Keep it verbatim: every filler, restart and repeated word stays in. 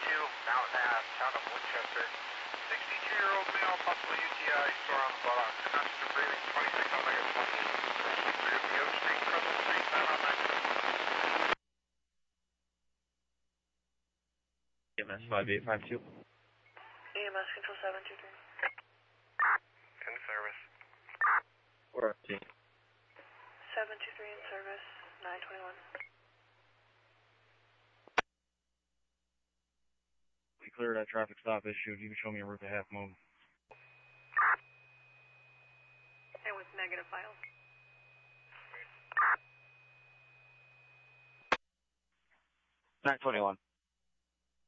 two, Mountain Ave, town of Winchester. sixty-two-year-old male, possible U T I, sore on the buttocks. Oxygen breathing, twenty-six Omega twenty. Clear to Oak Street, Crescent Street, nine on nine. E M S five eight five two. E M S control seven two three. In service. Or F T. seven two three in service, nine twenty-one. We cleared that traffic stop issue. If you can show me a route to half moon. And with negative files. nine twenty-one.